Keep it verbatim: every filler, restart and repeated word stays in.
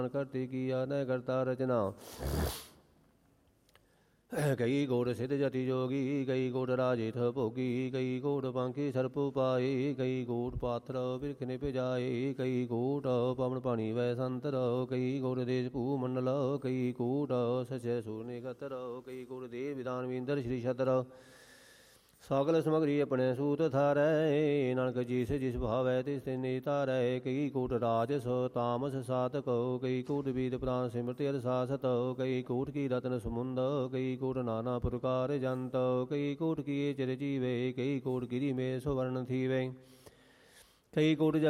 ਕਰਤੀ ਕੀਆ ਨੈ ਕਰਤਾ ਰਚਨਾ। ਕਈ ਕੋਟ ਸਿੱਧ ਜਤੀ ਜੋਗੀ, ਕਈ ਕੋਟ ਰਾਜੇਥ ਭੋਗੀ, ਕਈ ਕੋਟ ਪਾਂਖੀ ਸਰਪ ਪਾਏ, ਕਈ ਕੋਟ ਪਾਥਰ ਬਿਰਖ ਨਿਭ ਜਾਏ, ਕਈ ਕੋਟ ਪਵਨ ਪਾਣੀ ਵੈ ਸੰਤਰ, ਕਈ ਕੋਟ ਦੇਸ਼ ਭੂ ਮੰਡਲ, ਕਈ ਕੋਟ ਸਚੈ ਸੂਰ ਨਿਕਤਰ, ਕਈ ਕੋਟ ਦੇਵ ਵਿਧਾਨ ਵਿੰਦਰ ਸ਼੍ਰੀ ਛਤਰ। ਸਾਗਲ ਸਮਗਰੀ ਆਪਣੇ ਸੂਤ ਥਾਰੈ, ਨਾਨਕ ਜਿਸ ਜਿਸ ਭਾਵੈ ਤਿਸ ਤਿਨਿ ਧਾਰੈ। ਕਈ ਕੋਟ ਰਾਜਸ ਤਾਮਸ ਸਾਤਕ, ਕਈ ਕੋਟ ਵੀਦ ਪ੍ਰਾਨ ਸਿਮਰਤਿ ਅਰਸਾਸਤ, ਕਈ ਕੋਟ ਕੀ ਰਤਨ ਸਮੁੰਦ, ਕਈ ਕੋਟ ਨਾਨਾ ਪ੍ਰਕਾਰ ਜੰਤ, ਕਈ ਕੋਟ ਕੀਏ ਚਿਰ ਜੀਵੇ, ਕਈ ਕੋਟ ਗਿਰੀ ਮੇ ਸੁਵਰਨ ਥੀਵੇ, ਕਈ ਕੋਟ